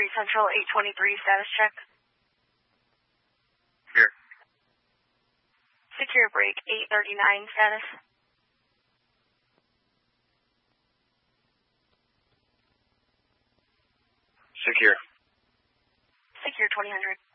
Central 823 status check. Here. Secure break 839 status. Secure. Secure 2000.